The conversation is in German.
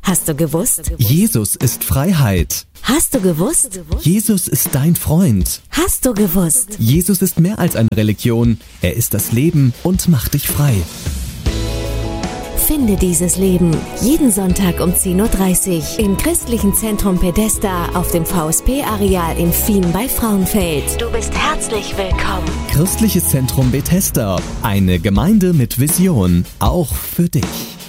Hast du gewusst? Jesus ist Freiheit. Hast du gewusst? Jesus ist dein Freund. Hast du gewusst? Jesus ist mehr als eine Religion. Er ist das Leben und macht dich frei. Finde dieses Leben jeden Sonntag um 10:30 Uhr im Christlichen Zentrum Pedesta auf dem VSP-Areal in Fien bei Frauenfeld. Du bist herzlich willkommen. Christliches Zentrum Bethesda. Eine Gemeinde mit Vision. Auch für dich.